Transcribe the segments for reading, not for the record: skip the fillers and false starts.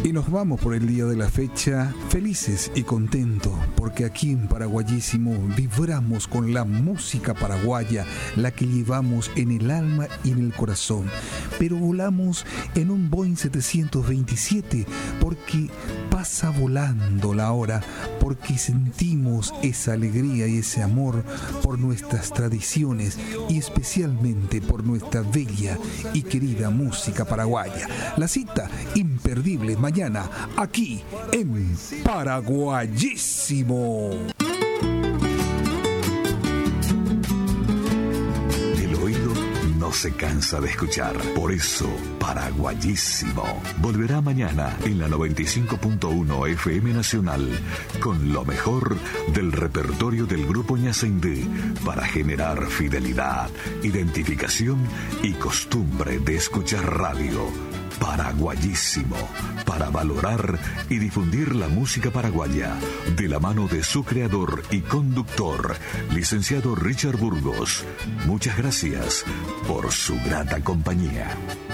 Y nos vamos por el día de la fecha felices y contentos, porque aquí en Paraguayísimo vibramos con la música paraguaya, la que llevamos en el alma y en el corazón. Pero volamos en un Boeing 727 porque pasa volando la hora, porque sentimos esa alegría y ese amor por nuestras tradiciones y especialmente por nuestra bella y querida música paraguaya. La cita imperdible mañana aquí en Paraguayísimo. El oído no se cansa de escuchar, por eso Paraguayísimo volverá mañana en la 95.1 FM Nacional con lo mejor del repertorio del Grupo Ñacendé para generar fidelidad, identificación y costumbre de escuchar radio. Paraguayísimo, para valorar y difundir la música paraguaya, de la mano de su creador y conductor, licenciado Richard Burgos. Muchas gracias por su grata compañía.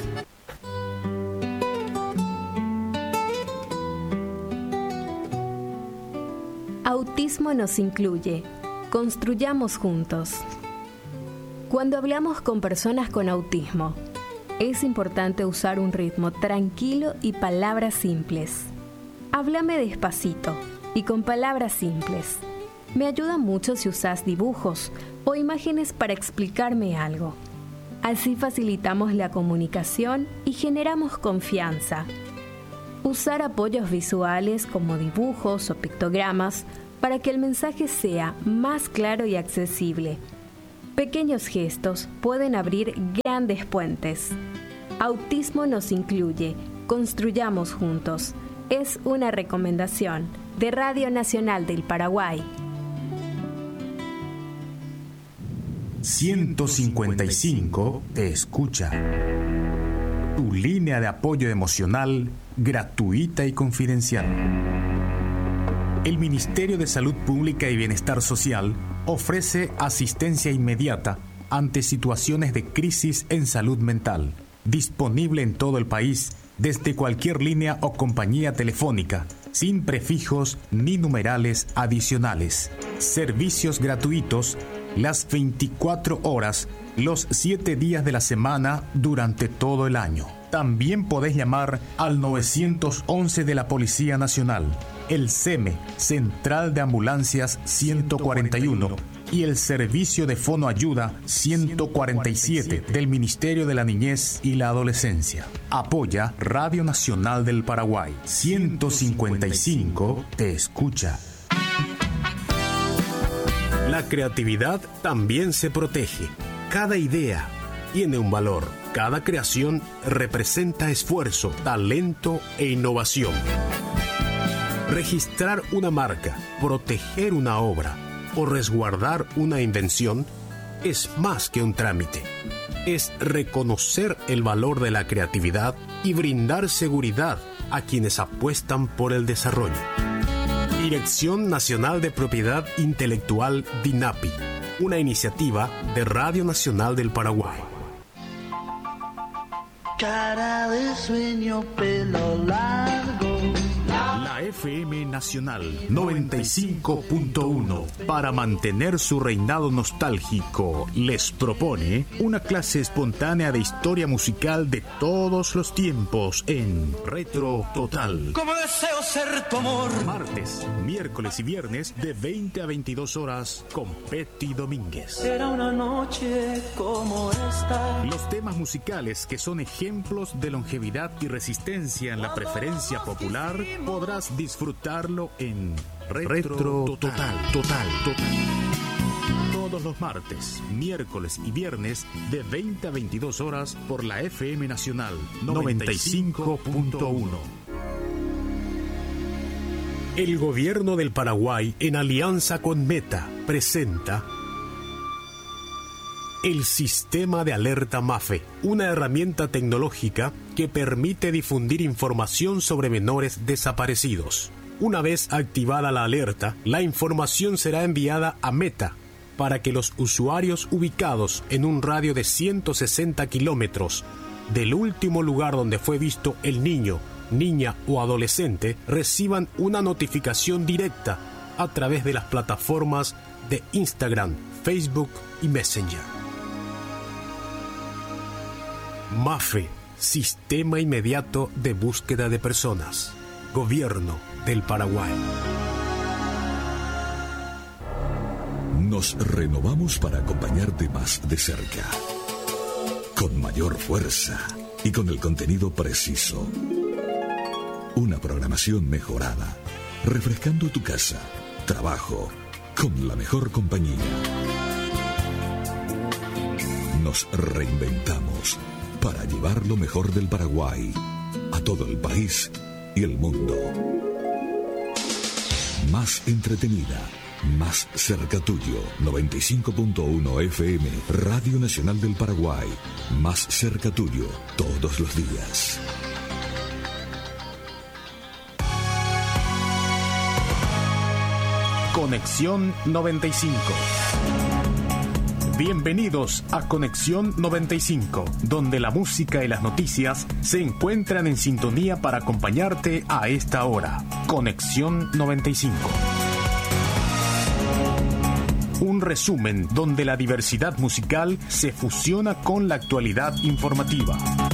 Autismo nos incluye. Construyamos juntos. Cuando hablamos con personas con autismo, es importante usar un ritmo tranquilo y palabras simples. Háblame despacito y con palabras simples. Me ayuda mucho si usas dibujos o imágenes para explicarme algo. Así facilitamos la comunicación y generamos confianza. Usar apoyos visuales como dibujos o pictogramas para que el mensaje sea más claro y accesible. Pequeños gestos pueden abrir grandes puentes. Autismo nos incluye. Construyamos juntos. Es una recomendación de Radio Nacional del Paraguay. 155 te escucha. Tu línea de apoyo emocional gratuita y confidencial. El Ministerio de Salud Pública y Bienestar Social ofrece asistencia inmediata ante situaciones de crisis en salud mental, disponible en todo el país desde cualquier línea o compañía telefónica, sin prefijos ni numerales adicionales. Servicios gratuitos las 24 horas, los 7 días de la semana durante todo el año. También podés llamar al 911 de la Policía Nacional, el CEME, Central de Ambulancias 141, y el Servicio de Fono Ayuda 147 del Ministerio de la Niñez y la Adolescencia. Apoya Radio Nacional del Paraguay. 155 te escucha. La creatividad también se protege. Cada idea tiene un valor. Cada creación representa esfuerzo, talento e innovación. Registrar una marca, proteger una obra o resguardar una invención es más que un trámite. Es reconocer el valor de la creatividad y brindar seguridad a quienes apuestan por el desarrollo. Dirección Nacional de Propiedad Intelectual DINAPI, una iniciativa de Radio Nacional del Paraguay. Cara de sueño, pelo largo. La FM Nacional 95.1, para mantener su reinado nostálgico, les propone una clase espontánea de historia musical de todos los tiempos en Retro Total. Como deseo ser tu amor. Martes, miércoles y viernes de 20 a 22 horas con Petty Domínguez. Era una noche como esta. Los temas musicales que son ejemplos de longevidad y resistencia en la preferencia popular podrás disfrutarlo en Retro Total. Todos los martes, miércoles y viernes de 20 a 22 horas por la FM Nacional 95.1. El gobierno del Paraguay, en alianza con Meta, presenta el Sistema de Alerta MAFE, una herramienta tecnológica que permite difundir información sobre menores desaparecidos. Una vez activada la alerta, la información será enviada a Meta para que los usuarios ubicados en un radio de 160 kilómetros del último lugar donde fue visto el niño niña o adolescente reciban una notificación directa a través de las plataformas de Instagram, Facebook y Messenger. MAFE, Sistema Inmediato de Búsqueda de Personas. Gobierno del Paraguay. Nos renovamos para acompañarte más de cerca, con mayor fuerza y con el contenido preciso. Una programación mejorada, refrescando tu casa, trabajo, con la mejor compañía. Nos reinventamos para llevar lo mejor del Paraguay a todo el país y el mundo. Más entretenida, más cerca tuyo. 95.1 FM, Radio Nacional del Paraguay. Más cerca tuyo, todos los días. Conexión 95. Bienvenidos a Conexión 95, donde la música y las noticias se encuentran en sintonía para acompañarte a esta hora. Conexión 95. Un resumen donde la diversidad musical se fusiona con la actualidad informativa.